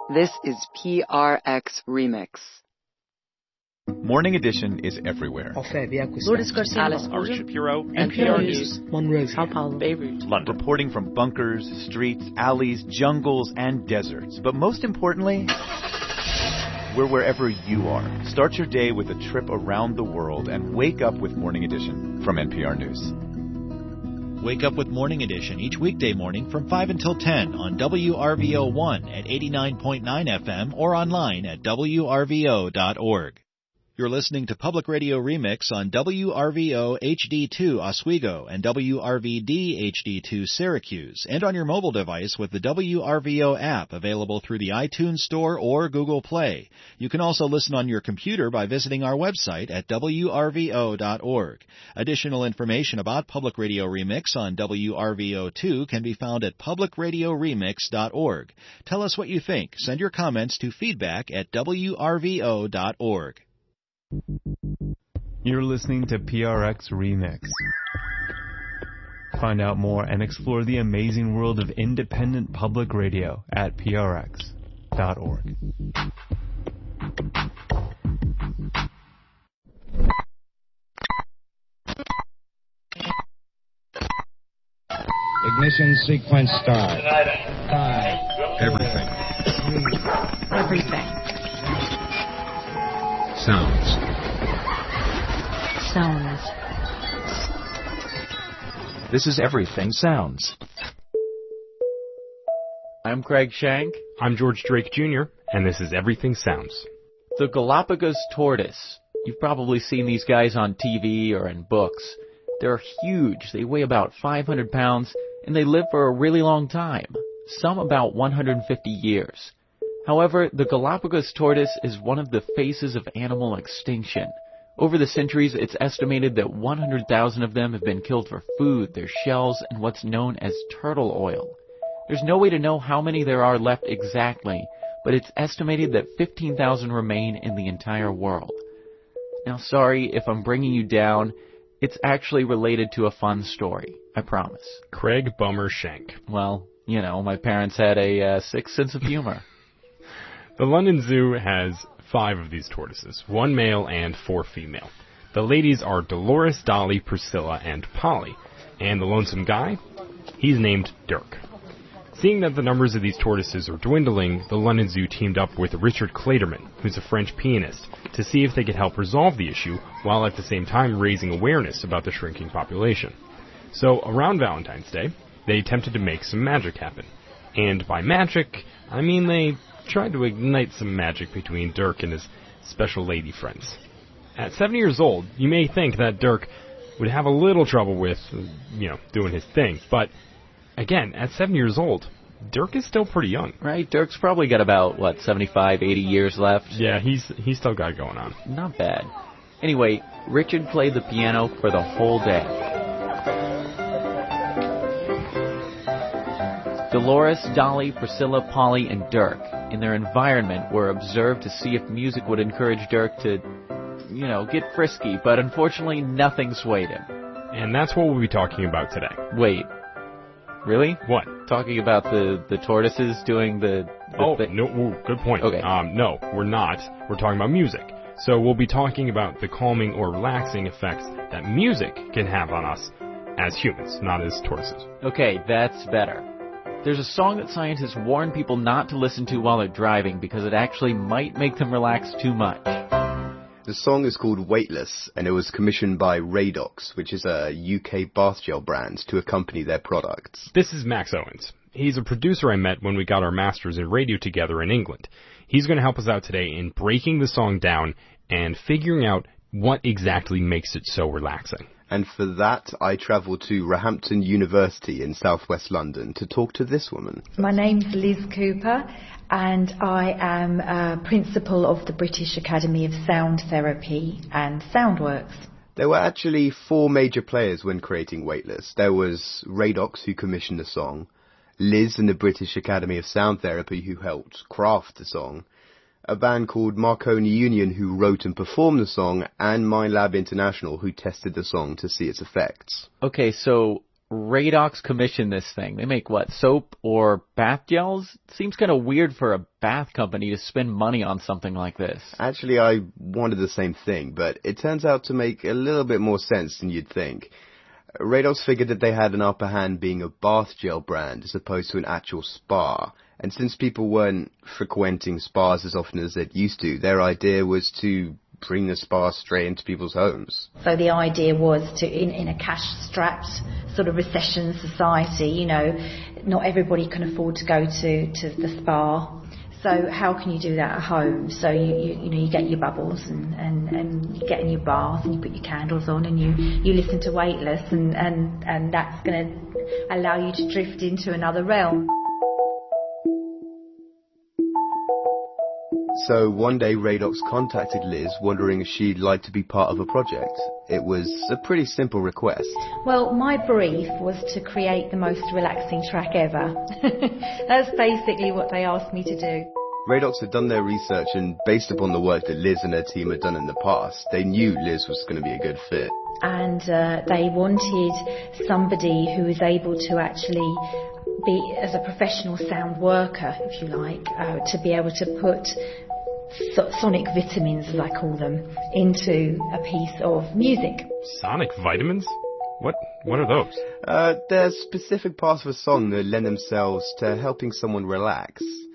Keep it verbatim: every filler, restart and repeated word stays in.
This is P R X Remix. Morning Edition is everywhere. Lourdes Garcia, Alice Ari Shapiro, N P R News, Monrovia, Sao Paulo, Beirut, London. Reporting from bunkers, streets, alleys, jungles, and deserts. But most importantly, we're wherever you are. Start your day with a trip around the world and wake up with Morning Edition from N P R News. Wake up with Morning Edition each weekday morning from five until ten on W R V O one at eighty-nine point nine F M or online at W R V O dot org. You're listening to Public Radio Remix on W R V O H D two Oswego and W R V D H D two Syracuse, and on your mobile device with the W R V O app available through the iTunes Store or Google Play. You can also listen on your computer by visiting our website at W R V O dot org. Additional information about Public Radio Remix on W R V O two can be found at public radio remix dot org. Tell us what you think. Send your comments to feedback at W R V O dot org. You're listening to P R X Remix. Find out more and explore the amazing world of independent public radio at P R X dot org. Ignition sequence start. Five. Everything. Three. everything. Sounds. Sounds. This is Everything Sounds. I'm Craig Shank. I'm George Drake Junior, and this is Everything Sounds. The Galapagos tortoise. You've probably seen these guys on T V or in books. They're huge. They weigh about five hundred pounds, and they live for a really long time, some about one hundred fifty years. However, the Galapagos tortoise is one of the faces of animal extinction. Over the centuries, it's estimated that one hundred thousand of them have been killed for food, their shells, and what's known as turtle oil. There's no way to know how many there are left exactly, but it's estimated that fifteen thousand remain in the entire world. Now, sorry if I'm bringing you down. It's actually related to a fun story, I promise. Craig Bummer Shank. Well, you know, my parents had a uh, sick sense of humor. The London Zoo has five of these tortoises, one male and four female. The ladies are Dolores, Dolly, Priscilla, and Polly. And the lonesome guy? He's named Dirk. Seeing that the numbers of these tortoises are dwindling, the London Zoo teamed up with Richard Clayderman, who's a French pianist, to see if they could help resolve the issue while at the same time raising awareness about the shrinking population. So, around Valentine's Day, they attempted to make some magic happen. And by magic, I mean they tried to ignite some magic between Dirk and his special lady friends. At seven years old, you may think that Dirk would have a little trouble with, you know, doing his thing, but again, at seven years old, Dirk is still pretty young. Right, Dirk's probably got about, what, seventy-five, eighty years left? Yeah, he's he's still got it going on. Not bad. Anyway, Richard played the piano for the whole day. Dolores, Dolly, Priscilla, Polly, and Dirk, in their environment, were observed to see if music would encourage Dirk to, you know, get frisky, but unfortunately nothing swayed him. And that's what we'll be talking about today. Wait. Really? What? Talking about the, the tortoises doing the... the oh, thi- no, ooh, good point. Okay. Um, no, we're not. We're talking about music. So we'll be talking about the calming or relaxing effects that music can have on us as humans, not as tortoises. Okay, that's better. There's a song that scientists warn people not to listen to while they're driving because it actually might make them relax too much. The song is called Weightless, and it was commissioned by Radox, which is a U K bath gel brand, to accompany their products. This is Max Owens. He's a producer I met when we got our masters in radio together in England. He's going to help us out today in breaking the song down and figuring out what exactly makes it so relaxing. And for that, I travelled to Roehampton University in southwest London to talk to this woman. My name's Liz Cooper, and I am a principal of the British Academy of Sound Therapy and Soundworks. There were actually four major players when creating Weightless. There was Radox, who commissioned the song, Liz and the British Academy of Sound Therapy, who helped craft the song, a band called Marconi Union, who wrote and performed the song, and Mindlab International, who tested the song to see its effects. Okay, so Radox commissioned this thing. They make, what, soap or bath gels? Seems kind of weird for a bath company to spend money on something like this. Actually, I wanted the same thing, but it turns out to make a little bit more sense than you'd think. Radox figured that they had an upper hand being a bath gel brand as opposed to an actual spa. And since people weren't frequenting spas as often as they'd used to, their idea was to bring the spa straight into people's homes. So the idea was to, in, in a cash-strapped sort of recession society, you know, not everybody can afford to go to, to the spa. So how can you do that at home? So you, you, you know, you get your bubbles and, and, and you get in your bath and you put your candles on and you, you listen to Weightless and, and, and that's going to allow you to drift into another realm. So one day Radox contacted Liz wondering if she'd like to be part of a project. It was a pretty simple request. Well, my brief was to create the most relaxing track ever. That's basically what they asked me to do. Radox had done their research and based upon the work that Liz and her team had done in the past, they knew Liz was going to be a good fit. And uh, they wanted somebody who was able to actually be, as a professional sound worker, if you like, uh, to be able to put so- sonic vitamins, as I call them, into a piece of music. Sonic vitamins? What What are those? Uh, they're specific parts of a song that lend themselves to helping someone relax.